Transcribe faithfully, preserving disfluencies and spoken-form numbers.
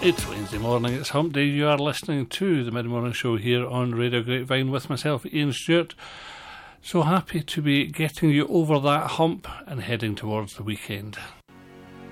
It's Wednesday morning, it's hump day. You are listening to the mid-morning show here on Radio Grapevine with myself, Ian Stewart. So happy to be getting you over that hump and heading towards the weekend.